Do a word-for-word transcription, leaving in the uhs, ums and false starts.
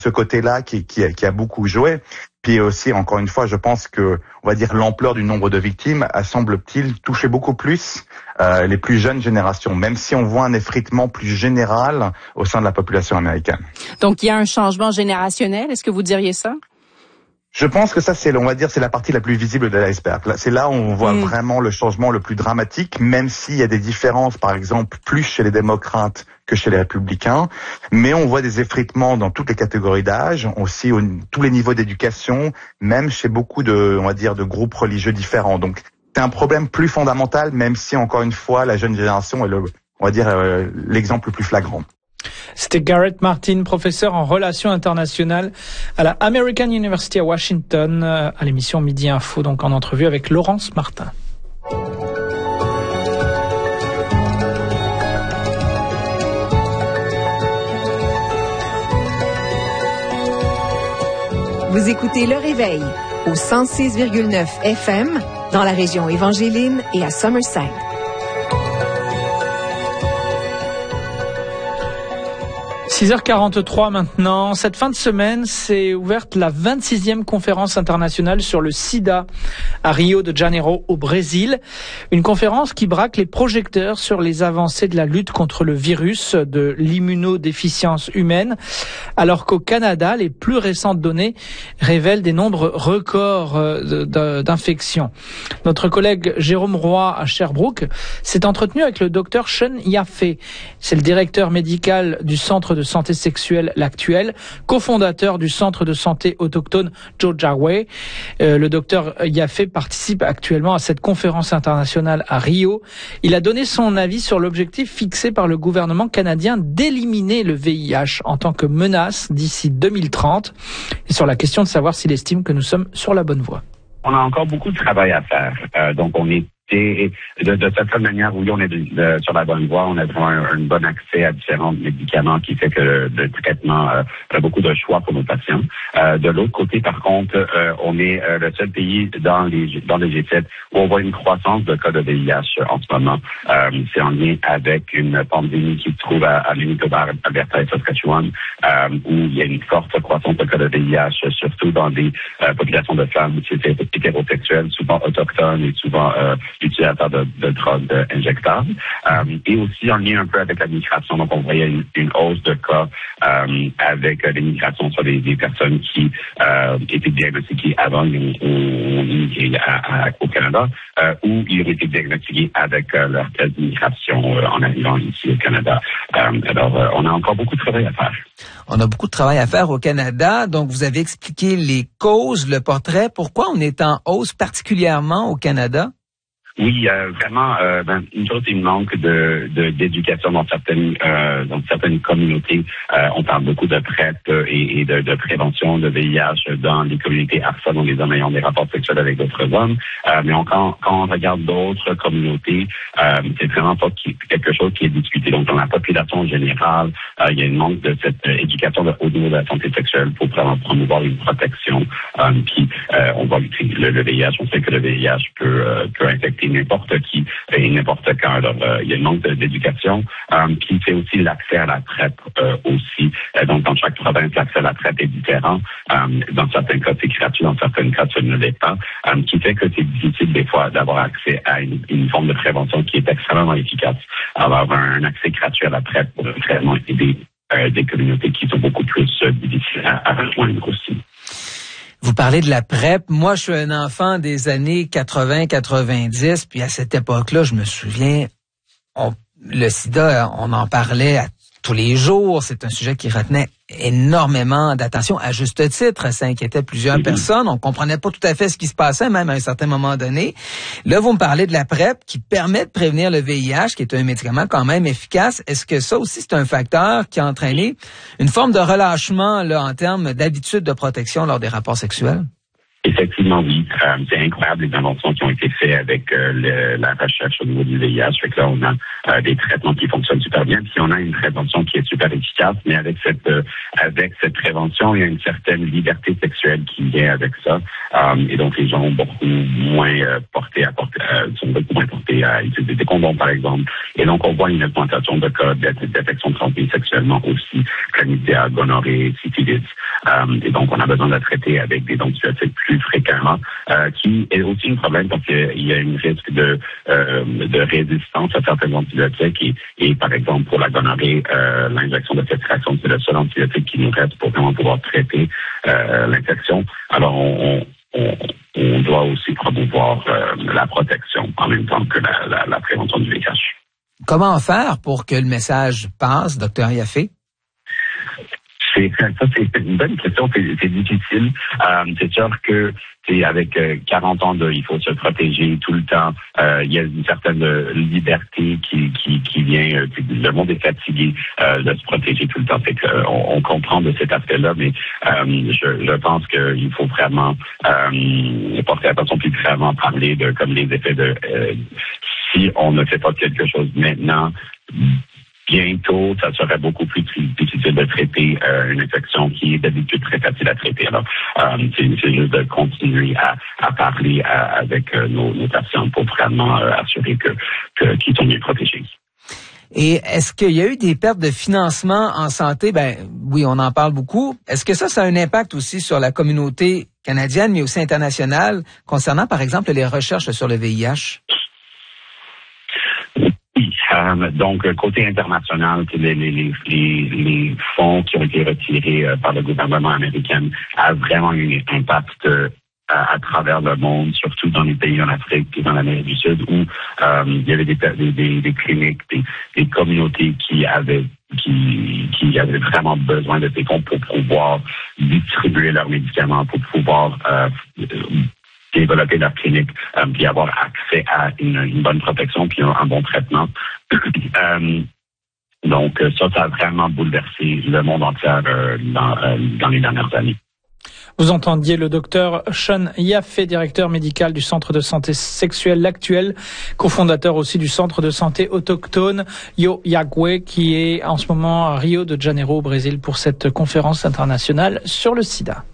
ce côté-là qui, qui, qui a beaucoup joué. Puis aussi, encore une fois, je pense que, on va dire, l'ampleur du nombre de victimes a, semble-t-il, touché beaucoup plus euh, les plus jeunes générations, même si on voit un effritement plus général au sein de la population américaine. Donc, il y a un changement générationnel, est-ce que vous diriez ça? Je pense que ça, c'est, on va dire, c'est la partie la plus visible de l'iceberg. Là, c'est là où on voit mmh. vraiment le changement le plus dramatique, même s'il y a des différences, par exemple, plus chez les démocrates que chez les républicains. Mais on voit des effritements dans toutes les catégories d'âge, aussi au, tous les niveaux d'éducation, même chez beaucoup de, on va dire, de groupes religieux différents. Donc, c'est un problème plus fondamental, même si, encore une fois, la jeune génération est le, on va dire, euh, l'exemple le plus flagrant. C'était Garrett Martin, professeur en relations internationales à la American University à Washington, à l'émission Midi Info, donc en entrevue avec Laurence Martin. Vous écoutez Le Réveil au cent six virgule neuf F M dans la région Évangéline et à Summerside. six heures quarante-trois maintenant. Cette fin de semaine, s'est ouverte la vingt-sixième conférence internationale sur le sida à Rio de Janeiro au Brésil. Une conférence qui braque les projecteurs sur les avancées de la lutte contre le virus de l'immunodéficience humaine, alors qu'au Canada, les plus récentes données révèlent des nombres records d'infections. Notre collègue Jérôme Roy à Sherbrooke s'est entretenu avec le docteur Sean Yaffe. C'est le directeur médical du Centre de santé sexuelle L'Actuel, cofondateur du Centre de santé autochtone Jojaway. Euh, le docteur Yaffe participe actuellement à cette conférence internationale à Rio. Il a donné son avis sur l'objectif fixé par le gouvernement canadien d'éliminer le V I H en tant que menace d'ici deux mille trente et sur la question de savoir s'il estime que nous sommes sur la bonne voie. On a encore beaucoup de travail à faire. Euh, donc, on est Et de, de cette manière, oui, on est de, de, sur la bonne voie. On a vraiment un, un bon accès à différents médicaments qui fait que le, le traitement euh, a beaucoup de choix pour nos patients. Euh, de l'autre côté, par contre, euh, on est euh, le seul pays dans les dans les G sept où on voit une croissance de cas de V I H en ce moment. Euh, c'est en lien avec une pandémie qui se trouve à, à Manitoba, Alberta et Saskatchewan, euh, où il y a une forte croissance de cas de V I H, surtout dans des euh, populations de femmes hétérosexuelles, souvent autochtones et souvent euh, utilisateurs de, de drogues injectables, euh, et aussi en lien un peu avec la migration. Donc, on voyait une, une hausse de cas euh, avec euh, les migrations sur des, des personnes qui euh, étaient diagnostiquées avant d'immigrer au Canada, euh, ou ils ont été diagnostiqués avec euh, leur test d'immigration euh, en arrivant ici au Canada. Euh, alors, euh, on a encore beaucoup de travail à faire. On a beaucoup de travail à faire au Canada. Donc, vous avez expliqué les causes, le portrait. Pourquoi on est en hausse particulièrement au Canada? Oui, euh, vraiment, euh, ben, une chose, il manque de, de d'éducation dans certaines euh, dans certaines communautés. Euh, on parle beaucoup de PrEP et, et de, de prévention de V I H dans les communautés ARSA, dont les hommes ayant des rapports sexuels avec d'autres hommes. Euh, mais on, quand, quand on regarde d'autres communautés, euh, c'est vraiment pas qui, quelque chose qui est discuté. Donc, dans la population générale, euh, il y a une manque de cette euh, éducation de, au niveau de la santé sexuelle pour promouvoir une protection. Euh, puis, euh, on voit le, le V I H, on sait que le V I H peut, euh, peut infecter n'importe qui et n'importe quand. Alors, euh, il y a une manque d'éducation. Euh, puis, c'est aussi l'accès à la PrEP euh, aussi. Euh, donc, dans chaque province, l'accès à la PrEP est différent. Euh, dans certains cas, c'est gratuit. Dans certains cas, ça ne l'est pas. Euh, qui fait que c'est difficile, des fois, d'avoir accès à une, une forme de prévention qui est extrêmement efficace. Avoir un accès gratuit à la PrEP pour vraiment aider euh, des communautés qui sont beaucoup plus euh, difficiles à, à rejoindre aussi. Vous parlez de la PrEP. Moi, je suis un enfant des années quatre-vingts quatre-vingt-dix, puis à cette époque-là, je me souviens, on, le sida, on en parlait à tous les jours. C'est un sujet qui retenait énormément d'attention, à juste titre. Ça inquiétait plusieurs mmh. personnes. On comprenait pas tout à fait ce qui se passait, même à un certain moment donné. Là, vous me parlez de la PrEP qui permet de prévenir le V I H, qui est un médicament quand même efficace. Est-ce que ça aussi, c'est un facteur qui a entraîné une forme de relâchement là en termes d'habitude de protection lors des rapports sexuels? Effectivement, oui. Euh, c'est incroyable les inventions qui ont été faites avec euh, le, la recherche au niveau du V I H. Fait que là, on a euh, des traitements qui fonctionnent super bien. Puis on a une prévention qui est super efficace, mais avec cette euh, avec cette prévention, il y a une certaine liberté sexuelle qui vient avec ça. Euh, et donc les gens ont beaucoup moins euh, porté à porter, euh, sont beaucoup moins portés à utiliser des condoms, par exemple. Et donc on voit une augmentation de cas d'infection transmise sexuellement aussi, chlamydia, gonorrhée, syphilis. Euh, et donc on a besoin de la traiter avec des antibiotiques plus fréquemment, euh, qui est aussi un problème parce qu'il y a un risque de, euh, de résistance à certains antibiotiques et, et par exemple pour la gonorrhée, euh, l'injection de cestration, c'est le seul antibiotique qui nous reste pour vraiment pouvoir traiter euh, l'infection. Alors on, on, on doit aussi promouvoir euh, la protection en même temps que la, la, la prévention du V I H. Comment faire pour que le message passe, docteur Yaffe? C'est, ça, c'est une bonne question. C'est, c'est difficile. Euh, c'est sûr que c'est avec euh, quarante ans de, il faut se protéger tout le temps. Euh, il y a une certaine liberté qui qui, qui vient. Euh, le monde est fatigué euh, de se protéger tout le temps. Fait que, euh, on, on comprend de cet aspect-là, mais euh, je, je pense qu'il faut vraiment euh, porter attention puis vraiment parler de comme les effets de euh, si on ne fait pas quelque chose maintenant. Bientôt, ça serait beaucoup plus difficile de traiter euh, une infection qui est d'habitude très facile à traiter. Alors, euh, c'est, c'est juste de continuer à, à parler à, avec euh, nos, nos patients pour vraiment euh, assurer que, que, qu'ils sont bien protégés. Et est-ce qu'il y a eu des pertes de financement en santé? Ben oui, on en parle beaucoup. Est-ce que ça, ça a un impact aussi sur la communauté canadienne, mais aussi internationale, concernant, par exemple, les recherches sur le V I H? Euh, donc, côté international, les, les, les, les fonds qui ont été retirés euh, par le gouvernement américain a vraiment eu un impact euh, à, à travers le monde, surtout dans les pays en Afrique et dans l'Amérique du Sud, où euh, il y avait des, des, des cliniques, des, des communautés qui avaient qui, qui avaient vraiment besoin de ces fonds pour pouvoir distribuer leurs médicaments, pour pouvoir euh, développer leur clinique, euh, puis avoir accès à une, une bonne protection, puis un, un bon traitement. euh, donc, ça, ça a vraiment bouleversé le monde entier euh, dans, euh, dans les dernières années. Vous entendiez le docteur Sean Yaffe, directeur médical du Centre de santé sexuelle L'Actuel, cofondateur aussi du Centre de santé autochtone Yo Yagwe, qui est en ce moment à Rio de Janeiro au Brésil pour cette conférence internationale sur le sida.